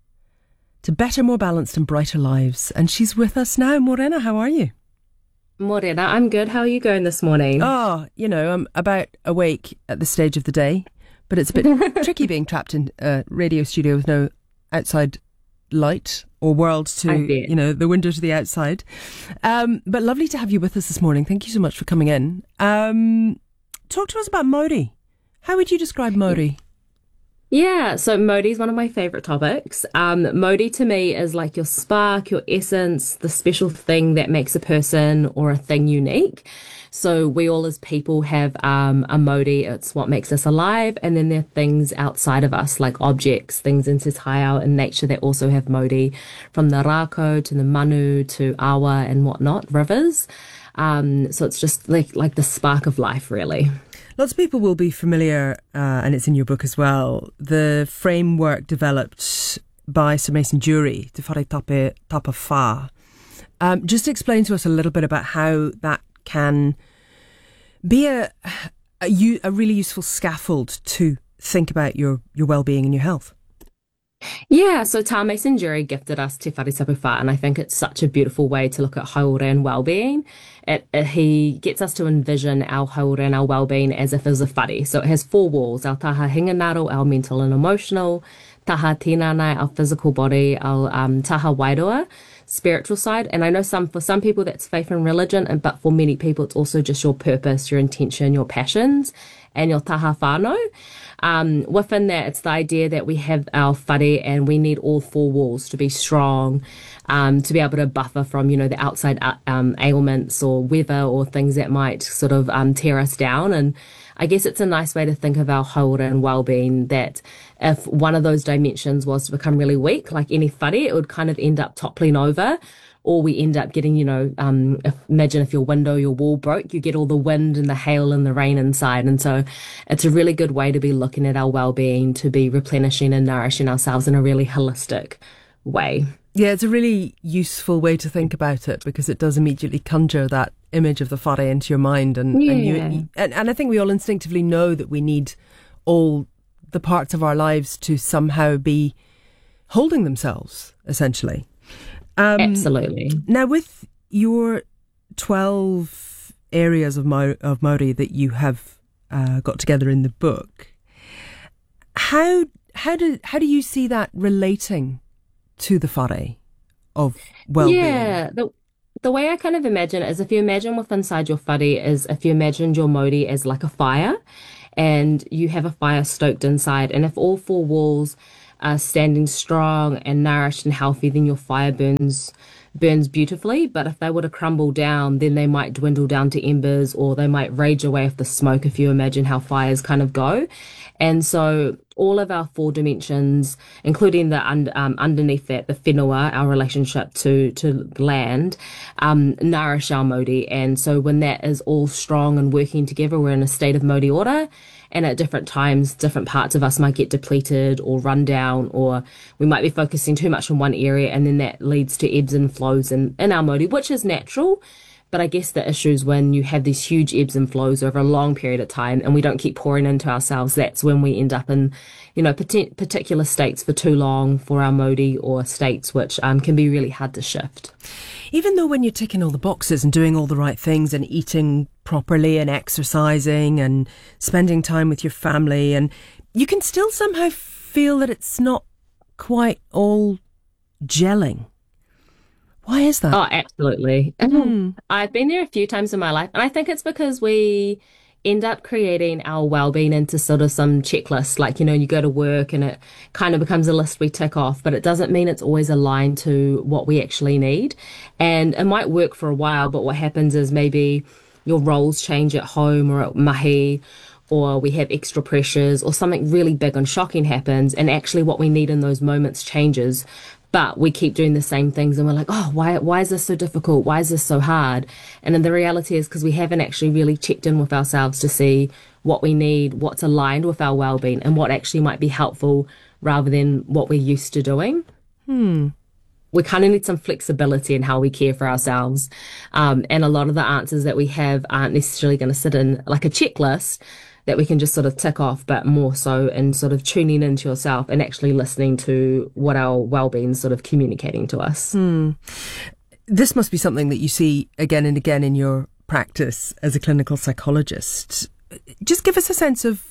to better, more balanced and brighter lives. And she's with us now. Morena, how are you? Morena, I'm good. How are you going this morning? Oh, you know, I'm about awake at this stage of the day, but it's a bit tricky being trapped in a radio studio with no outside light or world to, you know, the window to the outside. Um, but lovely to have you with us this morning. Thank you so much for coming in. Um, talk to us about Māori. How would you describe Māori? Yeah, so Māori is one of my favourite topics. Um, Māori to me is like your spark, your essence, the special thing that makes a person or a thing unique. So we all as people have um, a Māori, it's what makes us alive, and then there are things outside of us like objects, things in Te Taiao in nature that also have Māori, from the rako to the manu to awa and whatnot, rivers. Um, so it's just like like the spark of life, really. Lots of people will be familiar, uh, and it's in your book as well, the framework developed by Sir Mason Jury, Te Whare Tape Tapa Wha. Um, just explain to us a little bit about how that can be a, a, a really useful scaffold to think about your, your well-being and your health. Yeah, so Tā Mason Jury gifted us Te Whare Tape Wha, and I think it's such a beautiful way to look at haure and well-being. It, it, he gets us to envision our haure and our well-being as if it's a whare. So it has four walls: our taha hinganaro, our mental and emotional, taha tinanai, our physical body, our um, taha wairua, spiritual side. And I know some for some people that's faith and religion, and but for many people it's also just your purpose, your intention, your passions, and your taha whānau. Um, within that, it's the idea that we have our whare and we need all four walls to be strong, um, to be able to buffer from, you know, the outside um, ailments or weather or things that might sort of um, tear us down. And I guess it's a nice way to think of our haure and well-being, that if one of those dimensions was to become really weak, like any whare, it would kind of end up toppling over. Or we end up getting, you know, um, if, imagine if your window, your wall broke, you get all the wind and the hail and the rain inside. And so it's a really good way to be looking at our well-being, to be replenishing and nourishing ourselves in a really holistic way. Yeah, it's a really useful way to think about it, because it does immediately conjure that image of the whare into your mind. And, yeah. and, you, and, and I think we all instinctively know that we need all the parts of our lives to somehow be holding themselves, essentially. Um, Absolutely. Now, with your twelve areas of, Mo- of Māori that you have uh, got together in the book. How how do how do you see that relating to the whare of well-being? Yeah, the, the way I kind of imagine it is if you imagine what's inside your whare is if you imagined your mauri as like a fire and you have a fire stoked inside, and if all four walls are standing strong and nourished and healthy, then your fire burns burns beautifully. But if they were to crumble down, then they might dwindle down to embers, or they might rage away with the smoke, if you imagine how fires kind of go. And so all of our four dimensions, including the un- um, underneath that, the whenua, our relationship to, to land, um, nourish our mauri. And so when that is all strong and working together, we're in a state of mauri ora. And at different times, different parts of us might get depleted or run down, or we might be focusing too much on one area, and then that leads to ebbs and flows in, in our mauri, which is natural. But I guess the issue is when you have these huge ebbs and flows over a long period of time and we don't keep pouring into ourselves, that's when we end up in, you know, pat- particular states for too long for our mauri, or states which um, can be really hard to shift. Even though when you're ticking all the boxes and doing all the right things and eating properly and exercising and spending time with your family, and you can still somehow feel that it's not quite all gelling. Why is that? Oh, absolutely. Mm. I've been there a few times in my life, and I think it's because we end up creating our well-being into sort of some checklist. Like, you know, you go to work and it kind of becomes a list we tick off, but it doesn't mean it's always aligned to what we actually need. And it might work for a while, but what happens is maybe your roles change at home or at mahi, or we have extra pressures, or something really big and shocking happens, and actually what we need in those moments changes. But we keep doing the same things, and we're like, oh, why why is this so difficult? Why is this so hard? And then the reality is because we haven't actually really checked in with ourselves to see what we need, what's aligned with our well-being, and what actually might be helpful rather than what we're used to doing. Hmm. We kind of need some flexibility in how we care for ourselves. Um, and a lot of the answers that we have aren't necessarily going to sit in like a checklist that we can just sort of tick off, but more so in sort of tuning into yourself and actually listening to what our well-being is sort of communicating to us. Hmm. This must be something that you see again and again in your practice as a clinical psychologist. Just give us a sense of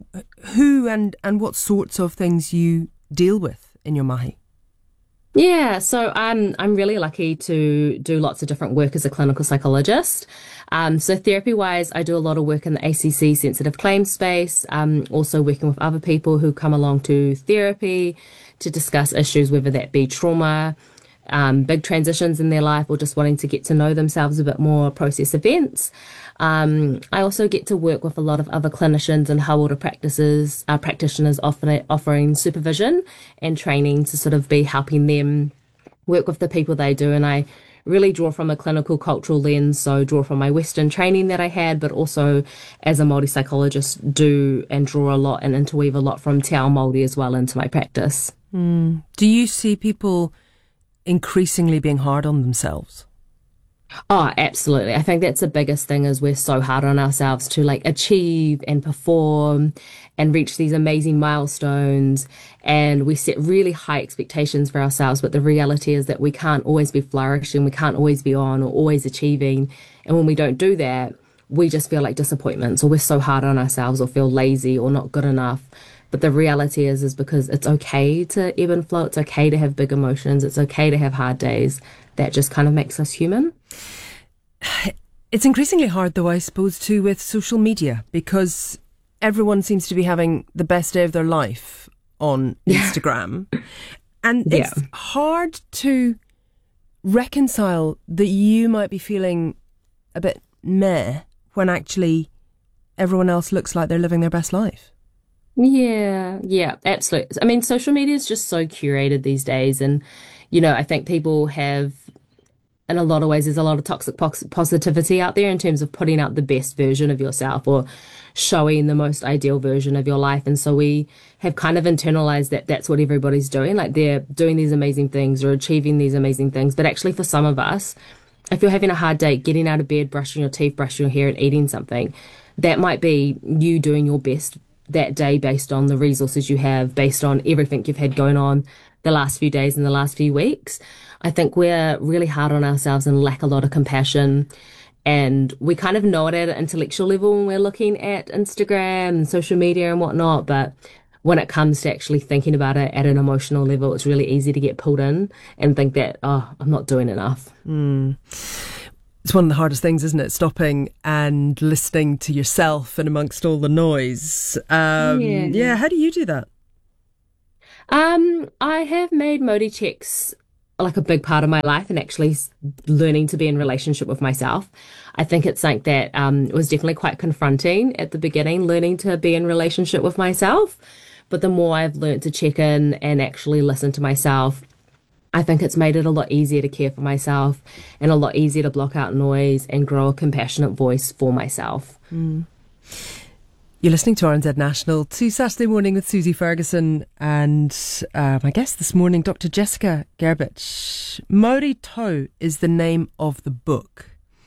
who and, and what sorts of things you deal with in your mahi. Yeah, so I'm I'm really lucky to do lots of different work as a clinical psychologist. Um, so therapy-wise, I do a lot of work in the A C C sensitive claims space, um, also working with other people who come along to therapy to discuss issues, whether that be trauma, um, big transitions in their life, or just wanting to get to know themselves a bit more, process events. Um, I also get to work with a lot of other clinicians and hauora practices, uh, practitioners offer, offering supervision and training to sort of be helping them work with the people they do. And I really draw from a clinical cultural lens, so draw from my Western training that I had, but also as a Māori psychologist do and draw a lot and interweave a lot from Te Ao Māori as well into my practice. Mm. Do you see people increasingly being hard on themselves? Oh, absolutely. I think that's the biggest thing, is we're so hard on ourselves to like achieve and perform and reach these amazing milestones, and we set really high expectations for ourselves, but the reality is that we can't always be flourishing, we can't always be on or always achieving, and when we don't do that, we just feel like disappointments, or we're so hard on ourselves, or feel lazy or not good enough. But the reality is, is because it's okay to ebb and flow, it's okay to have big emotions, it's okay to have hard days. That just kind of makes us human. It's increasingly hard, though, I suppose, too, with social media, because everyone seems to be having the best day of their life on Instagram. And Yeah. it's hard to reconcile that you might be feeling a bit meh when actually everyone else looks like they're living their best life. Yeah, yeah, absolutely. I mean, social media is just so curated these days. And, you know, I think people have, in a lot of ways, there's a lot of toxic pos- positivity out there in terms of putting out the best version of yourself or showing the most ideal version of your life. And so we have kind of internalized that that's what everybody's doing. Like, they're doing these amazing things or achieving these amazing things. But actually, for some of us, if you're having a hard day, getting out of bed, brushing your teeth, brushing your hair and eating something, that might be you doing your best that day based on the resources you have, based on everything you've had going on the last few days and the last few weeks. I think we're really hard on ourselves and lack a lot of compassion. And we kind of know it at an intellectual level when we're looking at Instagram and social media and whatnot, but when it comes to actually thinking about it at an emotional level, it's really easy to get pulled in and think that, oh, I'm not doing enough. Mm. It's one of the hardest things, isn't it? Stopping and listening to yourself and amongst all the noise. Um, yeah. yeah. How do you do that? Um, I have made Māori checks like a big part of my life and actually learning to be in relationship with myself. I think it's like that um, was definitely quite confronting at the beginning, learning to be in relationship with myself. But the more I've learned to check in and actually listen to myself, I think it's made it a lot easier to care for myself and a lot easier to block out noise and grow a compassionate voice for myself. Mm. You're listening to R N Z National, to Saturday Morning with Susie Ferguson and um, I guess this morning Doctor Jessica Gerbich. Māori Tau is the name of the book.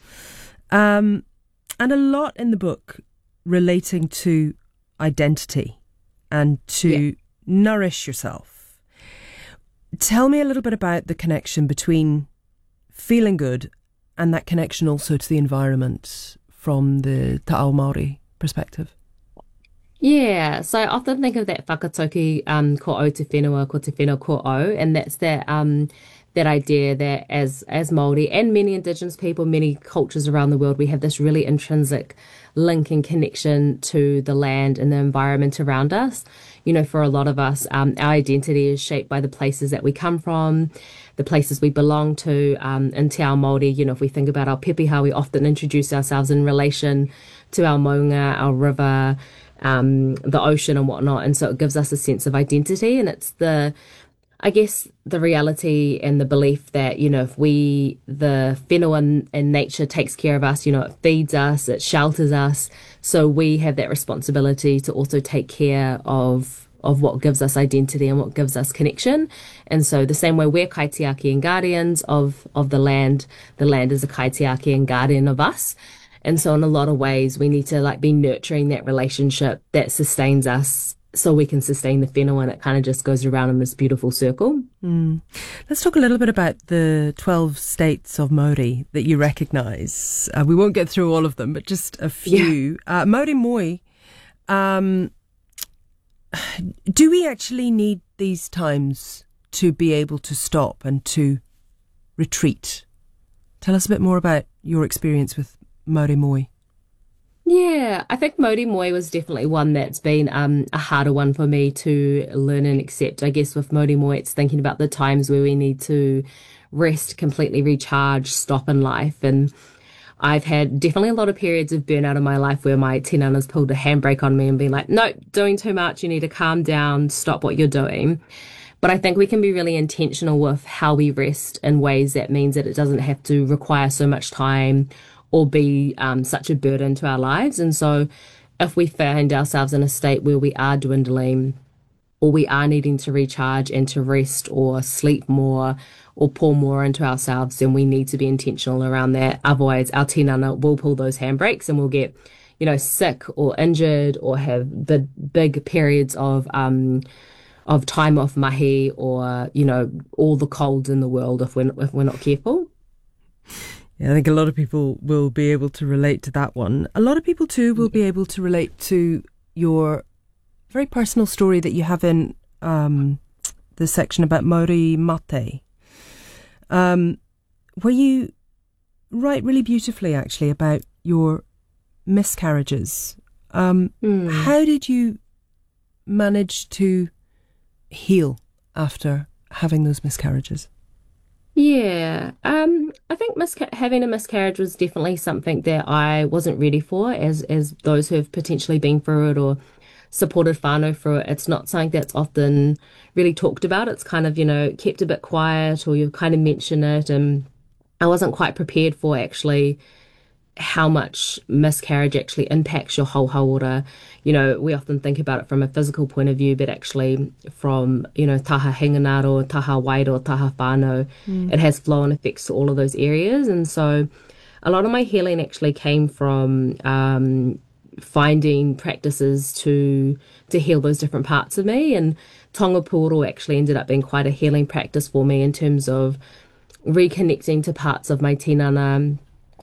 Um, and a lot in the book relating to identity and to yeah. nourish yourself. Tell me a little bit about the connection between feeling good and that connection also to the environment from the Ta'ao Māori perspective. Yeah, so I often think of that whakatauki um, ko au te whenua, ko te whenua ko au, and that's that um, that idea that as as Māori and many Indigenous people, many cultures around the world, we have this really intrinsic link and connection to the land and the environment around us. You know, for a lot of us, um, our identity is shaped by the places that we come from, the places we belong to. Um, in Te Ao Māori, you know, if we think about our pepeha, we often introduce ourselves in relation to our maunga, our river, um, the ocean and whatnot. And so it gives us a sense of identity. And it's the, I guess, the reality and the belief that, you know, if we, the whenua in, in nature takes care of us, you know, it feeds us, it shelters us. So we have that responsibility to also take care of of what gives us identity and what gives us connection. And so the same way we're kaitiaki and guardians of, of the land, the land is a kaitiaki and guardian of us. And so in a lot of ways, we need to like be nurturing that relationship that sustains us so we can sustain the whenua, and it kind of just goes around in this beautiful circle. Mm. Let's talk a little bit about the twelve states of Māori that you recognise. Uh, we won't get through all of them, but just a few. Yeah. Uh, Māori Moi, um, do we actually need these times to be able to stop and to retreat? Tell us a bit more about your experience with Māori Moi. Yeah, I think Māori Moi was definitely one that's been um, a harder one for me to learn and accept. I guess with Māori Moi, it's thinking about the times where we need to rest, completely recharge, stop in life. And I've had definitely a lot of periods of burnout in my life where my tinana's pulled a handbrake on me and been like, no, doing too much, you need to calm down, stop what you're doing. But I think we can be really intentional with how we rest in ways that means that it doesn't have to require so much time or be um, such a burden to our lives. And so if we find ourselves in a state where we are dwindling or we are needing to recharge and to rest or sleep more or pour more into ourselves, then we need to be intentional around that. Otherwise, our tinana will pull those handbrakes and we'll get, you know, sick or injured or have the big periods of um, of time off mahi or, you know, all the colds in the world if we're, if we're not careful. Yeah, I think a lot of people will be able to relate to that one. A lot of people too will be able to relate to your very personal story that you have in um, the section about Māori Mate, um, where you write really beautifully actually about your miscarriages. Um, mm. How did you manage to heal after having those miscarriages? Yeah, um, I think misca- having a miscarriage was definitely something that I wasn't ready for as as those who have potentially been through it or supported whānau through it. It's not something that's often really talked about. It's kind of, you know, kept a bit quiet or you kind of mention it, and I wasn't quite prepared for actually how much miscarriage actually impacts your whole hauora. You know, we often think about it from a physical point of view, but actually from, you know, taha hinganaro, taha wairo, taha whānau, mm. it has flow-on effects to all of those areas. And so a lot of my healing actually came from um, finding practices to to heal those different parts of me. And Tonga Pūoro actually ended up being quite a healing practice for me in terms of reconnecting to parts of my tinana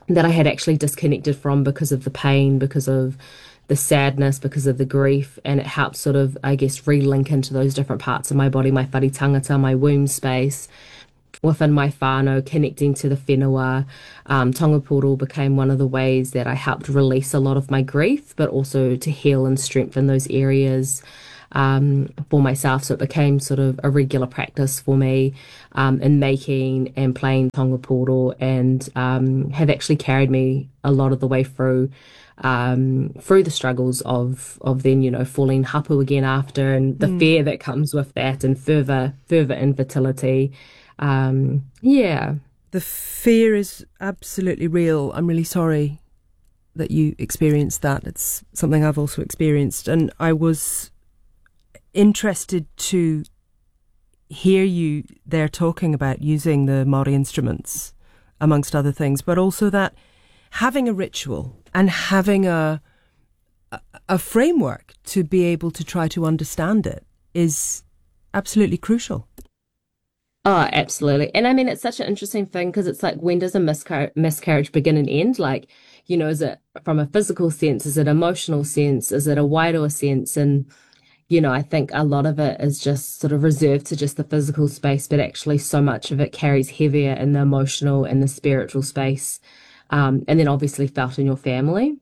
that I had actually disconnected from because of the pain, because of the sadness, because of the grief, and it helped sort of, I guess, re-link into those different parts of my body, my whare tangata, my womb space, within my whānau, connecting to the whenua. Um, Tongaporo became one of the ways that I helped release a lot of my grief, but also to heal and strengthen those areas um, for myself. So it became sort of a regular practice for me um, in making and playing Tongaporo, and um, have actually carried me a lot of the way through um through the struggles of of then, you know, falling hapu again after, and the mm. fear that comes with that, and further further infertility. Um yeah the fear is absolutely real. I'm really sorry that you experienced that. It's something I've also experienced, and I was interested to hear you there talking about using the Māori instruments amongst other things, but also that having a ritual and having a, a a framework to be able to try to understand it is absolutely crucial. Oh, absolutely. And I mean, it's such an interesting thing, because it's like, when does a miscar- miscarriage begin and end? Like, you know, is it from a physical sense? Is it emotional sense? Is it a wider sense? And, you know, I think a lot of it is just sort of reserved to just the physical space, but actually so much of it carries heavier in the emotional and the spiritual space. Um, and then obviously felt in your family.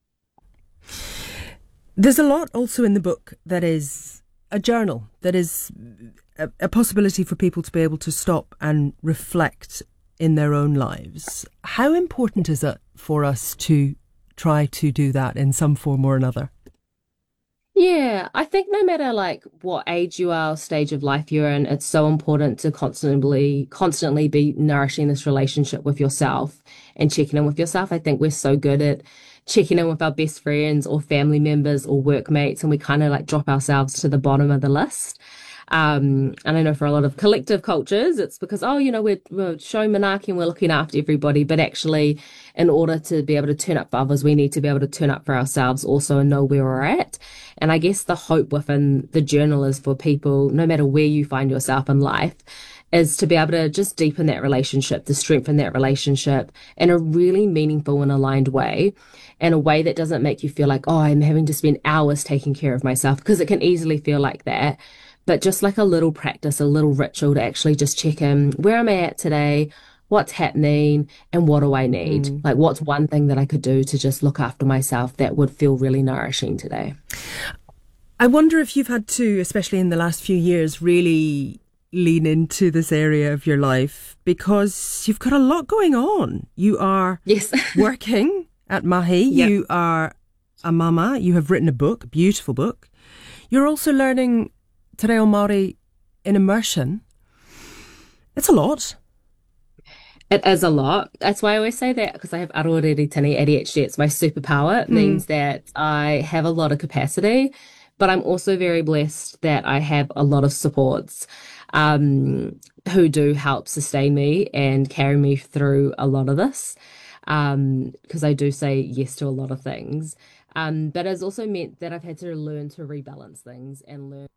There's a lot also in the book that is a journal, that is a, a possibility for people to be able to stop and reflect in their own lives. How important is it for us to try to do that in some form or another? Yeah, I think no matter like what age you are or stage of life you're in, it's so important to constantly, constantly be nourishing this relationship with yourself and checking in with yourself. I think we're so good at checking in with our best friends or family members or workmates, and we kind of like drop ourselves to the bottom of the list. Um, and I know for a lot of collective cultures, it's because, oh, you know, we're, we're showing manaki and we're looking after everybody. But actually, in order to be able to turn up for others, we need to be able to turn up for ourselves also and know where we're at. And I guess the hope within the journal is for people, no matter where you find yourself in life, is to be able to just deepen that relationship, to strengthen that relationship in a really meaningful and aligned way, in a way that doesn't make you feel like, oh, I'm having to spend hours taking care of myself, because it can easily feel like that. But just like a little practice, a little ritual to actually just check in, where am I at today? What's happening? And what do I need? Mm. Like, what's one thing that I could do to just look after myself that would feel really nourishing today? I wonder if you've had to, especially in the last few years, really lean into this area of your life, because you've got a lot going on. You are yes. working at Mahi. Yep. You are a mama. You have written a book, a beautiful book. You're also learning Te Reo Māori in immersion. It's a lot. It is a lot. That's why I always say that, because I have aroereretini A D H D. It's my superpower. It mm. means that I have a lot of capacity, but I'm also very blessed that I have a lot of supports um, who do help sustain me and carry me through a lot of this, um, because I do say yes to a lot of things. Um, but it's also meant that I've had to learn to rebalance things and learn.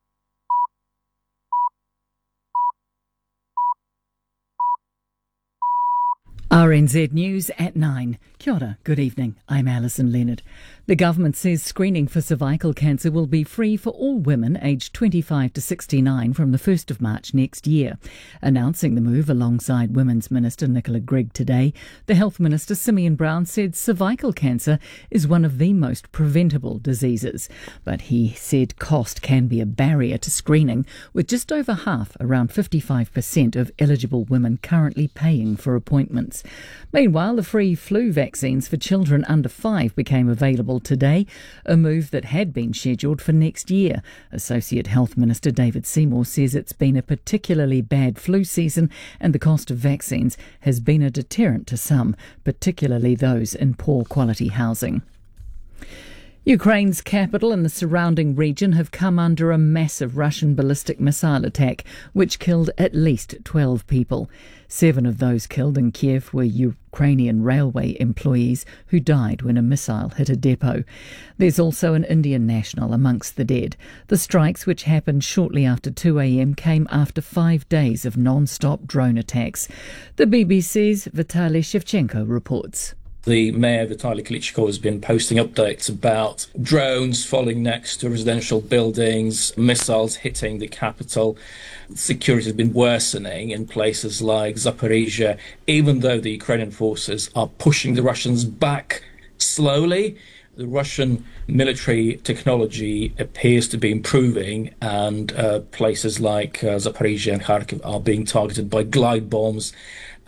R N Z News at nine. Kia ora, good evening. I'm Alison Leonard. The government says screening for cervical cancer will be free for all women aged twenty-five to sixty-nine from the first of March next year. Announcing the move alongside Women's Minister Nicola Grigg today, the Health Minister Simeon Brown said cervical cancer is one of the most preventable diseases. But he said cost can be a barrier to screening, with just over half, around fifty-five percent of eligible women currently paying for appointments. Meanwhile, the free flu vaccines for children under five became available today, a move that had been scheduled for next year. Associate Health Minister David Seymour says it's been a particularly bad flu season, and the cost of vaccines has been a deterrent to some, particularly those in poor quality housing. Ukraine's capital and the surrounding region have come under a massive Russian ballistic missile attack, which killed at least twelve people. Seven of those killed in Kiev were U- Ukrainian railway employees who died when a missile hit a depot. There's also an Indian national amongst the dead. The strikes, which happened shortly after two a.m, came after five days of non-stop drone attacks. The B B C's Vitaly Shevchenko reports. The mayor, Vitaly Klitschko, has been posting updates about drones falling next to residential buildings, missiles hitting the capital. Security has been worsening in places like Zaporizhia, even though the Ukrainian forces are pushing the Russians back slowly. The Russian military technology appears to be improving, and uh, places like uh, Zaporizhia and Kharkiv are being targeted by glide bombs